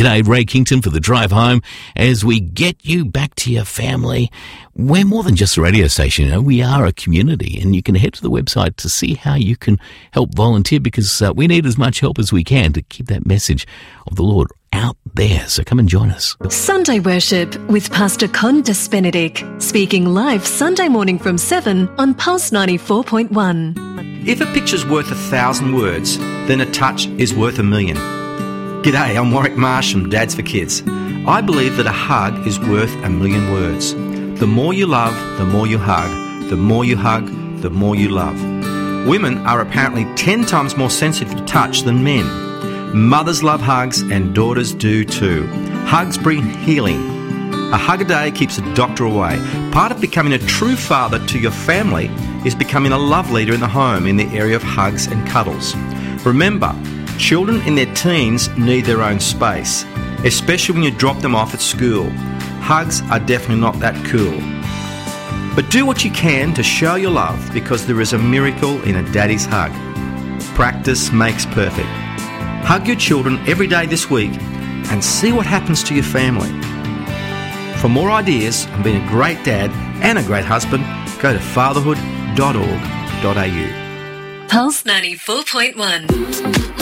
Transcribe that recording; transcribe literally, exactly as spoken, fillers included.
G'day, Ray Kington for the drive home as we get you back to your family. We're more than just a radio station, you know, we are a community, and you can head to the website to see how you can help volunteer, because uh, we need as much help as we can to keep that message of the Lord out there. So come and join us. Sunday Worship with Pastor Condas Benedict, speaking live Sunday morning from seven on Pulse ninety-four point one. If a picture's worth a thousand words, then a touch is worth a million. G'day, I'm Warwick Marsh from Dads for Kids. I believe that a hug is worth a million words. The more you love, the more you hug. The more you hug, the more you love. Women are apparently ten times more sensitive to touch than men. Mothers love hugs and daughters do too. Hugs bring healing. A hug a day keeps a doctor away. Part of becoming a true father to your family is becoming a love leader in the home in the area of hugs and cuddles. Remember, children in their teens need their own space, especially when you drop them off at school. Hugs are definitely not that cool. But do what you can to show your love, because there is a miracle in a daddy's hug. Practice makes perfect. Hug your children every day this week and see what happens to your family. For more ideas on being a great dad and a great husband, go to fatherhood dot org dot a u. Pulse ninety-four point one.